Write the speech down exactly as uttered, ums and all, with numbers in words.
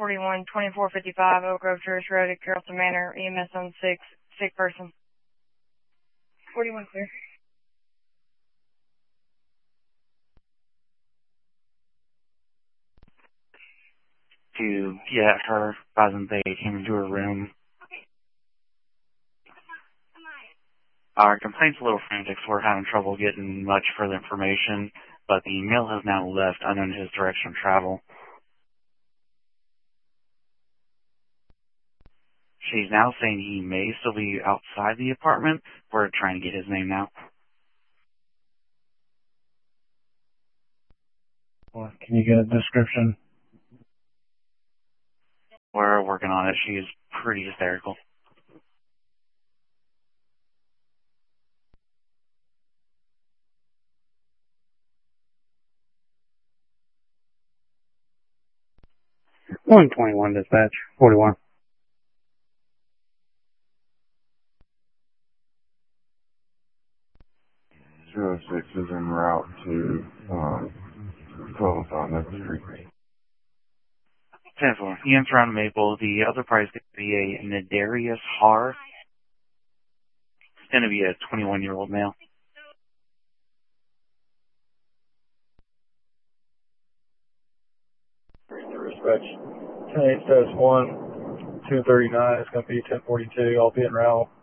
forty-one, twenty-four fifty-five Oak Grove Tourist Road at Carrollton Manor, E M S on six, sick person. forty-one, clear. To get her, advising they came into her room. Our complaint's a little frantic, so we're having trouble getting much further information, but the mail has now left unknown his direction of travel. She's now saying he may still be outside the apartment. We're trying to get his name now. Well, can you get a description? We're working on it. She's pretty hysterical. one twenty-one dispatch, forty-one. two oh six is en route to um, twelve oh five Maple Street. ten four. Ian's around Maple. The other price could be a Nadarius Har. It's going to be a twenty-one-year-old male. Dispatch, ten eight one, two thirty-nine. It's going to be ten forty-two. I'll be en route.